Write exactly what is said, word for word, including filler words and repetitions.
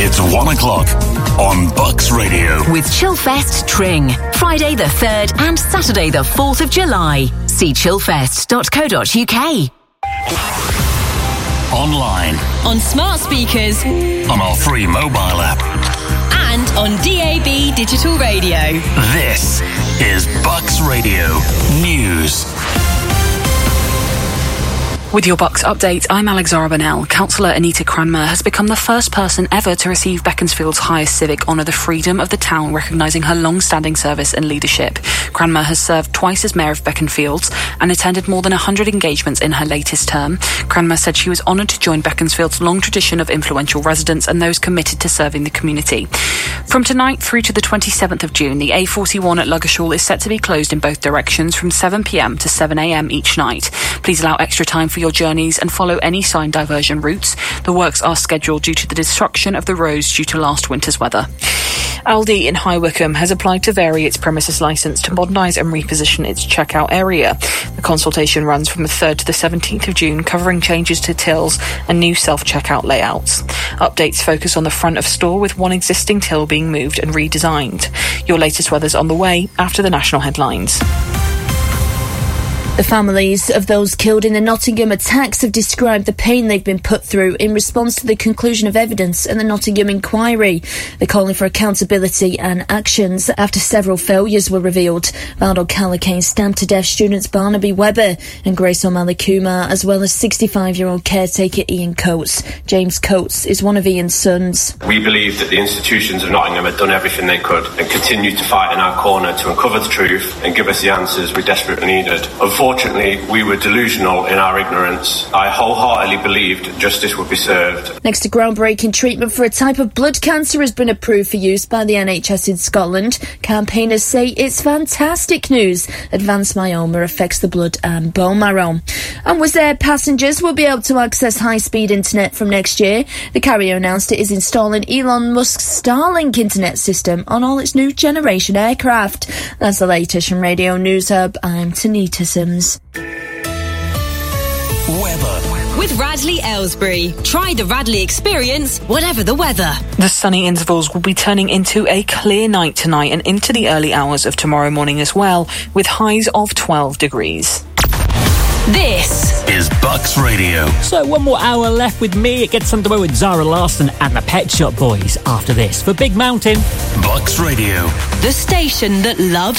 It's one o'clock on Bucks Radio. With Chillfest Tring. Friday the third and Saturday the fourth of July. See chillfest dot co dot uk. Online. On smart speakers. On our free mobile app. And on D A B digital radio. This is Bucks Radio News. With your Bucks update, I'm Alexandra Burnell. Councillor Anita Cranmer has become the first person ever to receive Beaconsfield's highest civic honour, the Freedom of the Town, recognising her long-standing service and leadership. Cranmer has served twice as Mayor of Beaconsfield and attended more than one hundred engagements in her latest term. Cranmer said she was honoured to join Beaconsfield's long tradition of influential residents and those committed to serving the community. From tonight through to the twenty-seventh of June, the A forty-one at Ludgershall is set to be closed in both directions from seven p m to seven a m each night. Please allow extra time for your journeys and follow any signed diversion routes. The works are scheduled due to the destruction of the roads due to last winter's weather. Aldi in High Wycombe has applied to vary its premises licence to modernise and reposition its checkout area. The consultation runs from the third to the seventeenth of June, covering changes to tills and new self-checkout layouts. Updates focus on the front of store, with one existing till being moved and redesigned. Your latest weather's on the way after the national headlines. The families of those killed in the Nottingham attacks have described the pain they've been put through in response to the conclusion of evidence and the Nottingham inquiry. They're calling for accountability and actions after several failures were revealed. Bardo Callacane stabbed to death students Barnaby Webber and Grace O'Malley Kumar, as well as sixty-five-year-old caretaker Ian Coates. James Coates is one of Ian's sons. We believe that the institutions of Nottingham had done everything they could and continued to fight in our corner to uncover the truth and give us the answers we desperately needed. Unfortunately, we were delusional in our ignorance. I wholeheartedly believed justice would be served. Next, a groundbreaking treatment for a type of blood cancer has been approved for use by the N H S in Scotland. Campaigners say it's fantastic news. Advanced myoma affects the blood and bone marrow. And Wizz Air passengers will be able to access high-speed internet from next year. The carrier announced it is installing Elon Musk's Starlink internet system on all its new generation aircraft. That's the latest from Radio News Hub. I'm Tanita Sims. Weather. With Radley Aylesbury. Try the Radley experience, whatever the weather. The sunny intervals will be turning into a clear night tonight and into the early hours of tomorrow morning as well, with highs of twelve degrees. This is Bucks Radio. So one more hour left with me. It gets underway with Zara Larsson and the Pet Shop Boys after this for Big Mountain. Bucks Radio. The station that loves